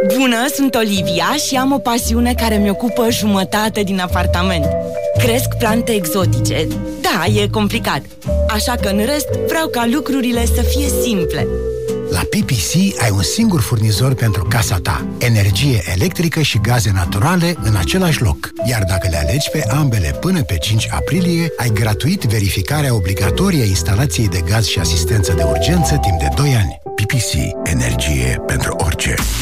Bună, sunt Olivia și am o pasiune care mi ocupă jumătate din apartament. Cresc plante exotice. Da, e complicat. Așa că în rest vreau ca lucrurile să fie simple. La PPC ai un singur furnizor pentru casa ta. Energie electrică și gaze naturale în același loc. Iar dacă le alegi pe ambele până pe 5 aprilie, ai gratuit verificarea obligatorie a instalației de gaz și asistență de urgență timp de 2 ani. PPC. Energie pentru orice.